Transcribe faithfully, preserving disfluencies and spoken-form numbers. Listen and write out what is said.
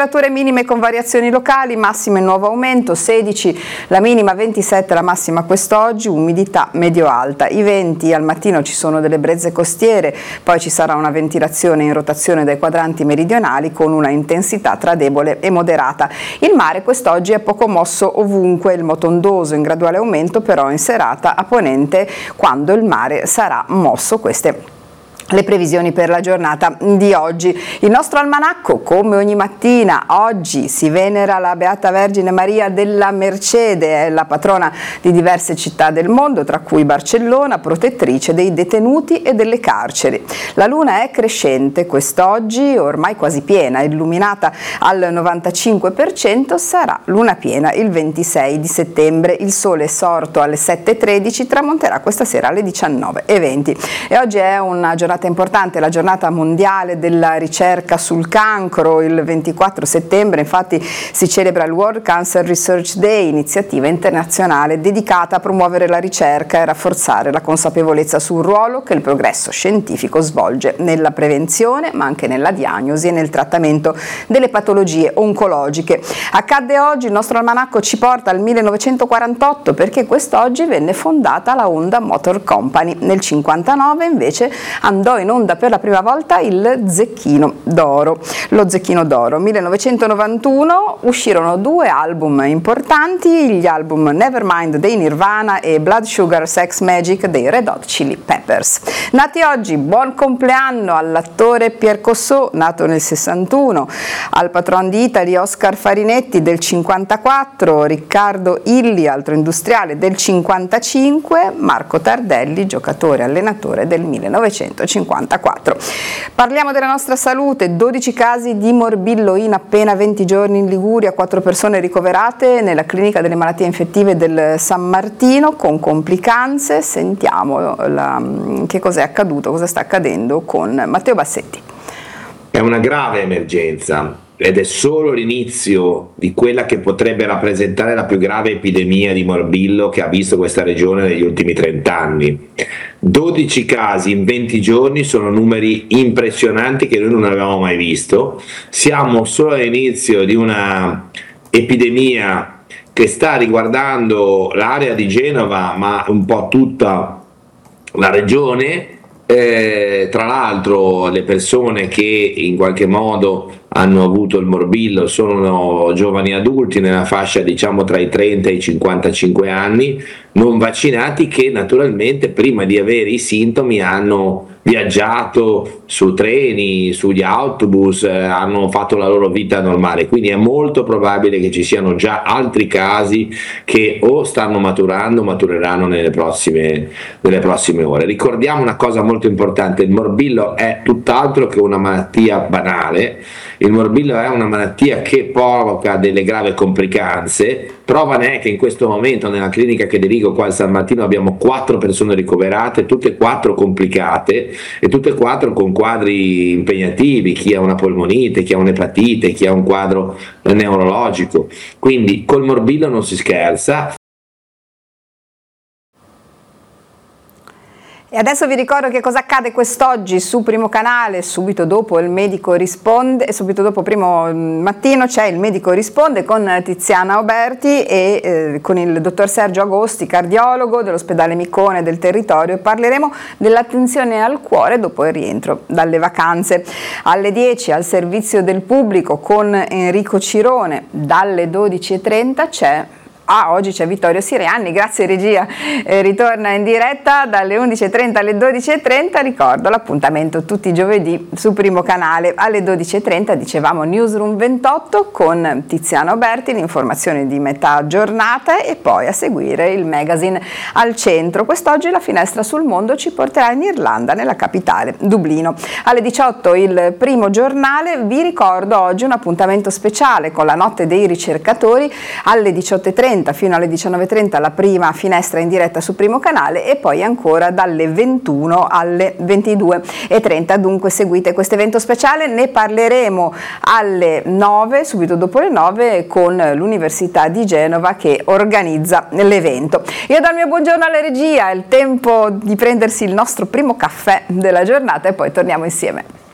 Temperature minime con variazioni locali, massime in nuovo aumento, sedici la minima, ventisette la massima quest'oggi, umidità medio-alta. I venti al mattino ci sono delle brezze costiere, poi ci sarà una ventilazione in rotazione dai quadranti meridionali con una intensità tra debole e moderata. Il mare quest'oggi è poco mosso ovunque, il moto ondoso in graduale aumento però in serata a ponente quando il mare sarà mosso. Queste le previsioni per la giornata di oggi. Il nostro almanacco, come ogni mattina, oggi si venera la Beata Vergine Maria della Mercede, è la patrona di diverse città del mondo, tra cui Barcellona, protettrice dei detenuti e delle carceri. La luna è crescente quest'oggi, ormai quasi piena, illuminata al novantacinque per cento, sarà luna piena il ventisei di settembre. Il sole è sorto alle sette e tredici, tramonterà questa sera alle diciannove e venti. E oggi è una giornata importante, la giornata mondiale della ricerca sul cancro. Il ventiquattro settembre infatti si celebra il World Cancer Research Day, iniziativa internazionale dedicata a promuovere la ricerca e rafforzare la consapevolezza sul ruolo che il progresso scientifico svolge nella prevenzione ma anche nella diagnosi e nel trattamento delle patologie oncologiche. Accadde oggi, il nostro almanacco ci porta al millenovecentoquarantotto perché quest'oggi venne fondata la Honda Motor Company. Nel cinquantanove invece andò in onda per la prima volta il Zecchino d'Oro. Lo Zecchino d'Oro. millenovecentonovantuno uscirono due album importanti, gli album Nevermind dei Nirvana e Blood Sugar Sex Magic dei Red Hot Chili Peppers. Nati oggi, buon compleanno all'attore Pierre Cossot, nato nel sessantuno, al patron di Italy Oscar Farinetti del cinquantaquattro, Riccardo Illy, altro industriale, del cinquantacinque, Marco Tardelli, giocatore allenatore del millenovecentocinquantaquattro. Parliamo della nostra salute, dodici casi di morbillo in appena venti giorni in Liguria, quattro persone ricoverate nella clinica delle malattie infettive del San Martino con complicanze. Sentiamo la, che cosa è accaduto, cosa sta accadendo con Matteo Bassetti. È una grave emergenza ed è solo l'inizio di quella che potrebbe rappresentare la più grave epidemia di morbillo che ha visto questa regione negli ultimi trent'anni. dodici casi in venti giorni sono numeri impressionanti che noi non avevamo mai visto. Siamo solo all'inizio di una epidemia che sta riguardando l'area di Genova, ma un po' tutta la regione. Eh, tra l'altro le persone che in qualche modo hanno avuto il morbillo sono giovani adulti nella fascia diciamo tra i trenta e i cinquantacinque anni, non vaccinati, che naturalmente prima di avere i sintomi hanno viaggiato su treni, sugli autobus, eh, hanno fatto la loro vita normale, quindi è molto probabile che ci siano già altri casi che o stanno maturando o matureranno nelle prossime, nelle prossime ore. Ricordiamo una cosa molto importante: il morbillo è tutt'altro che una malattia banale, il morbillo è una malattia che provoca delle gravi complicanze. Prova ne è che in questo momento nella clinica che dirigo qua al San Martino abbiamo quattro persone ricoverate, tutte e quattro complicate e tutte e quattro con quadri impegnativi, chi ha una polmonite, chi ha un'epatite, chi ha un quadro neurologico. Quindi col morbillo non si scherza. E adesso vi ricordo che cosa accade quest'oggi su Primo Canale, subito dopo il medico risponde, subito dopo Primo Mattino c'è il medico risponde con Tiziana Oberti e eh, con il dottor Sergio Agosti, cardiologo dell'ospedale Micone del territorio, e parleremo dell'attenzione al cuore dopo il rientro dalle vacanze. Alle dieci al servizio del pubblico con Enrico Cirone, dalle dodici e trenta c'è Ah, oggi c'è Vittorio Sirianni, grazie regia, eh, ritorna in diretta dalle undici e trenta alle dodici e trenta, ricordo l'appuntamento tutti i giovedì su Primo Canale. Alle dodici e trenta dicevamo Newsroom ventotto con Tiziano Berti, l'informazione di metà giornata e poi a seguire il magazine al centro. Quest'oggi la finestra sul mondo ci porterà in Irlanda, nella capitale, Dublino. Alle diciotto il Primo Giornale, vi ricordo oggi un appuntamento speciale con la notte dei ricercatori, alle diciotto e trenta fino alle diciannove e trenta la prima finestra in diretta su Primo Canale e poi ancora dalle ventuno alle ventidue e trenta. Dunque seguite questo evento speciale, ne parleremo alle nove, subito dopo le nove, con l'Università di Genova che organizza l'evento. Io do il mio buongiorno alla regia, è il tempo di prendersi il nostro primo caffè della giornata e poi torniamo insieme.